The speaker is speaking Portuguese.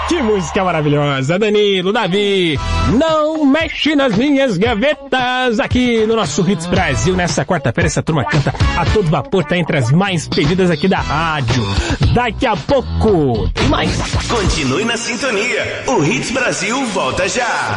Que música maravilhosa, Danilo, Davi, não mexe nas minhas gavetas, aqui no nosso Hits Brasil, nessa quarta-feira, essa turma canta a todo vapor, tá entre as mais pedidas aqui da rádio. Daqui a pouco, tem mais. Continue na sintonia, o Hits Brasil volta já.